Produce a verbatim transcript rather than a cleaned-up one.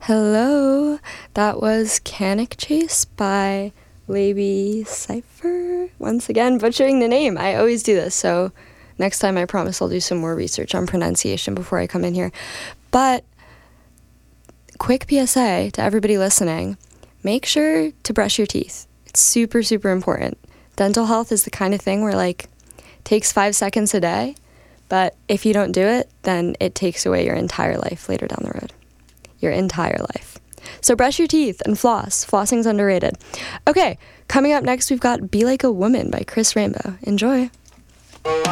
Hello, that was Canic Chase by Labi Siffre. Once again, butchering the name. I always do this, so next time I promise I'll do some more research on pronunciation before I come in here. But quick P S A to everybody listening, make sure to brush your teeth. It's super, super important. Dental health is the kind of thing where, like, it takes five seconds a day, but if you don't do it, then it takes away your entire life later down the road. Your entire life. So brush your teeth and floss. Flossing's underrated. Okay, coming up next, we've got Be Like a Woman by Chris Rainbow. Enjoy.